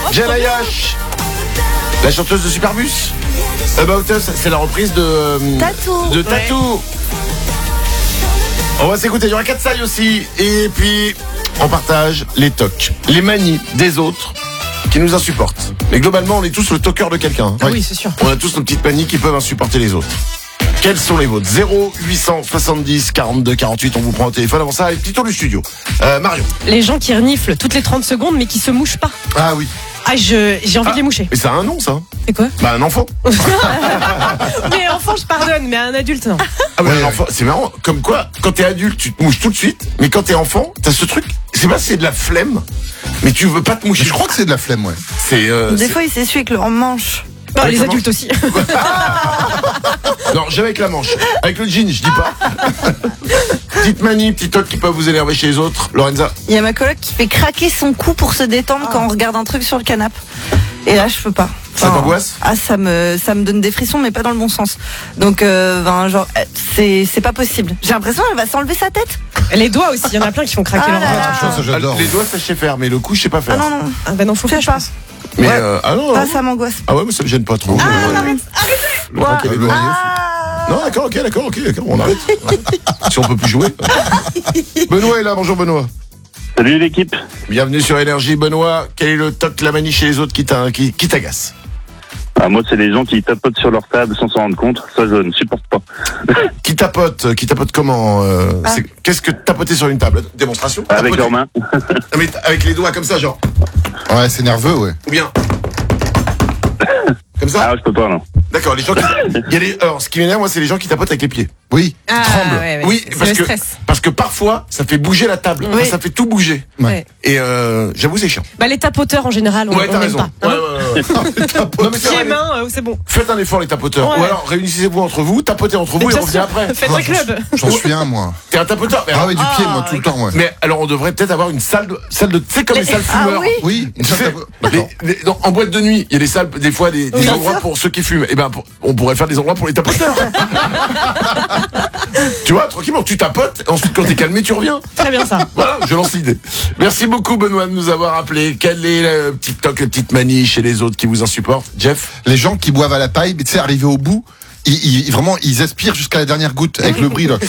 Jen Ayash, la chanteuse de Superbus. About Us, c'est la reprise de Tattoo. On va s'écouter, il y aura Katsai aussi. Et puis, on partage les tocs, les manies des autres qui nous insupportent. Mais globalement, on est tous le toqueur de quelqu'un. Ah oui, c'est sûr. On a tous nos petites manies qui peuvent insupporter les autres. Quelles sont les vôtres? 0870 42 48, on vous prend au téléphone. Avant ça, allez, petit tour du studio. Marion. Les gens qui reniflent toutes les 30 secondes mais qui se mouchent pas. Ah oui. Ah, j'ai envie de les moucher. Mais ça a un nom, ça. C'est quoi? Bah, un enfant. Mais enfant, je pardonne, mais un adulte, non. Ah ouais, un enfant, c'est marrant. Comme quoi, quand t'es adulte, tu te mouches tout de suite. Mais quand t'es enfant, t'as ce truc. C'est pas, c'est de la flemme. Mais tu veux pas te moucher. Je crois que c'est de la flemme, ouais. Des fois, il s'essuie avec le manche. Non, Avec les la adultes aussi. Non, jamais avec la manche. Avec le jean, je dis pas. Petite manie, petit toc qui peuvent vous énerver chez les autres. Lorenza. Il y a ma coloc qui fait craquer son cou pour se détendre quand on regarde un truc sur le canapé. Et là, je peux pas. Ça t'angoisse? Ah, ça me donne des frissons, mais pas dans le bon sens. Donc, c'est pas possible. J'ai l'impression qu'elle va s'enlever sa tête. Les doigts aussi, il y en a plein qui font craquer leurs doigts. Ça, j'adore. Les doigts, ça je sais faire, mais le cou, je sais pas faire. Ah non. Ah ben non, faut Je faire, sais je pas. pense. Mais Ouais. non. Ah, ça m'angoisse. Ah ouais, mais ça me gêne pas trop. Arrêtez. Le craquer les doigts. Non, d'accord, ok, on arrête. Si on peut plus jouer. Benoît est là, bonjour Benoît. Salut l'équipe. Bienvenue sur Énergie. Benoît, quel est le toc, la manie chez les autres qui t'agace? Moi, c'est les gens qui tapotent sur leur table sans s'en rendre compte. Ça, je ne supporte pas. Qui tapote comment Qu'est-ce que tapoter sur une table? Démonstration? Avec Tapoter. leurs mains. Mais avec les doigts comme ça, genre. Ouais, c'est nerveux, ouais. Ou bien. Comme ça? Ah, je peux pas, non. D'accord, les gens qui. Alors, ce qui m'énerve, moi, c'est les gens qui tapotent avec les pieds. Oui, Ah, tremble. ouais. Oui, c'est parce le que, stress. parce que parfois, ça fait bouger la table. Oui. Ça fait tout bouger. Ouais. Et j'avoue, c'est chiant. Bah, les tapoteurs en général, on Ouais, t'as n'aime raison. pas. Ouais. Non, mais c'est Pieds, vrai. mains, c'est bon. Faites un effort, les tapoteurs. Ouais. Ou alors, réunissez-vous entre vous, tapotez entre vous et Bien revenez sûr. après. Faites un club. J'en suis un, moi. T'es un tapoteur. Mais, Ah alors, oui, du pied, moi, tout le temps, ouais. mais alors, on devrait peut-être avoir une salle de, tu sais, comme les salles fumeurs. oui. Oui, Tu sais, d'accord. en boîte de nuit, il y a des salles, des fois, des bien endroits sûr. pour ceux qui fument. Et ben, on pourrait faire des endroits pour les tapoteurs. Tu vois, tranquillement, tu tapotes, et ensuite, quand t'es calmé, tu reviens. Très bien ça. Voilà, je lance l'idée. Merci beaucoup, Benoît, de nous avoir appelé. Quelle est la petite toc, la petite manie chez les autres qui vous insupportent? Jeff? Les gens qui boivent à la paille, mais tu sais, arrivé au bout, vraiment, ils aspirent jusqu'à la dernière goutte avec le bruit, là.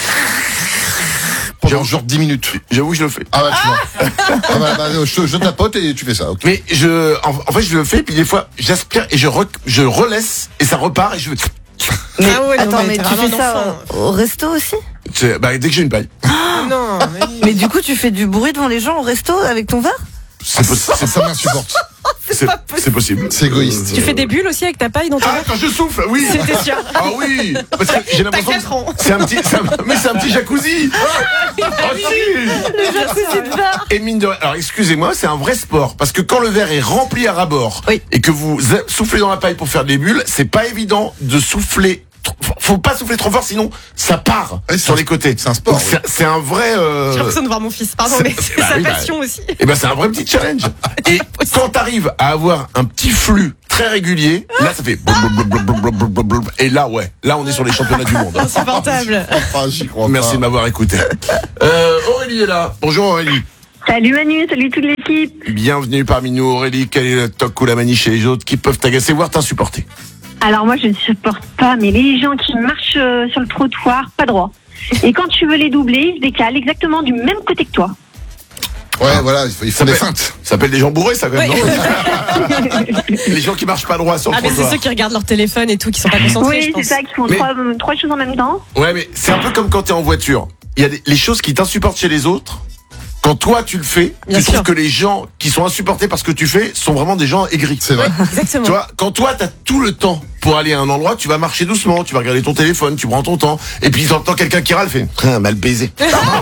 Pendant genre 10 minutes. J'avoue, je le fais. Ah ouais, tu vois. Je tapote et tu fais ça, ok. Mais en fait, je le fais, puis des fois, j'aspire et je relaisse, et ça repart, et je veux. Mais Ah ouais, non, attends, mais t'es tu vraiment fais un ça enfant. au resto aussi? Dès que j'ai une paille. Non, mais... Mais du coup, tu fais du bruit devant les gens au resto avec ton verre? Ça m'insupporte. C'est possible. C'est égoïste. Tu fais des bulles aussi avec ta paille dans ton Ah, verre? quand je souffle, oui. C'était sûr. Ah oui, parce que j'ai T'as l'impression 4 ans. que c'est un petit jacuzzi. Ah, si. Le jacuzzi de verre. Et mine de rien, alors excusez-moi, c'est un vrai sport parce que quand le verre est rempli à ras-bord Oui. et que vous soufflez dans la paille pour faire des bulles, c'est pas évident de souffler. Faut pas souffler trop fort, sinon ça part Ouais, sur les côtés. c'est un sport, Donc, c'est un vrai. J'ai l'impression de voir mon fils. Pardon, mais c'est bah sa oui, bah, passion aussi. Et ben c'est un vrai petit challenge. Et quand t'arrives à avoir un petit flux très régulier, là ça fait blablabla. Et là là on est sur les championnats du monde. Insupportable. Ah, j'y crois Merci pas. de m'avoir écouté. Aurélie est là. Bonjour Aurélie. Salut Manu, salut toute l'équipe. Bienvenue parmi nous Aurélie. Quel est le toc ou la manie chez les autres qui peuvent t'agacer, voire t'insupporter? Alors moi je ne supporte pas, mais les gens qui marchent sur le trottoir, pas droit. Et quand tu veux les doubler, ils se décalent exactement du même côté que toi. Ouais, voilà, ils font des feintes. Ça s'appelle des gens bourrés, ça, quand même, Ouais. non? Les gens qui marchent pas droit sur le Ah, mais c'est trottoir. ceux qui regardent leur téléphone et tout, qui sont pas concentrés, je Oui, pense. c'est ça, qui font Mais- trois choses en même temps. Ouais, mais c'est un peu comme quand t'es en voiture. Il y a les choses qui t'insupportent chez les autres. Quand toi tu le fais, Bien tu trouves sûr. que les gens qui sont insupportés parce que tu fais sont vraiment des gens aigris. C'est vrai. Exactement. Tu vois, quand toi t'as tout le temps pour aller à un endroit, tu vas marcher doucement, tu vas regarder ton téléphone, tu prends ton temps, et puis t'entends quelqu'un qui râle, fait mal baisé.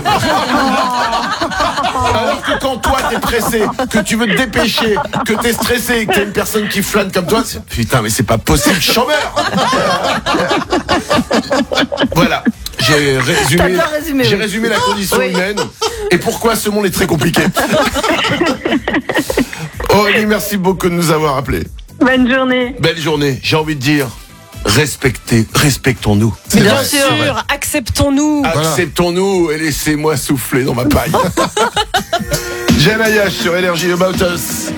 Alors que quand toi t'es pressé, que tu veux te dépêcher, que t'es stressé, que t'as une personne qui flâne comme toi, putain mais c'est pas possible, chambeur. Voilà. J'ai T'as bien résumé, oui. résumé la condition Oui. humaine et pourquoi ce monde est très compliqué. Aurélie, merci beaucoup de nous avoir appelés. Bonne journée. Belle journée. J'ai envie de dire, respectons-nous. C'est Bien vrai, c'est vrai. sûr, acceptons-nous. Voilà. Acceptons-nous et laissez-moi souffler dans ma paille. Jen Ayash sur Énergie About Us.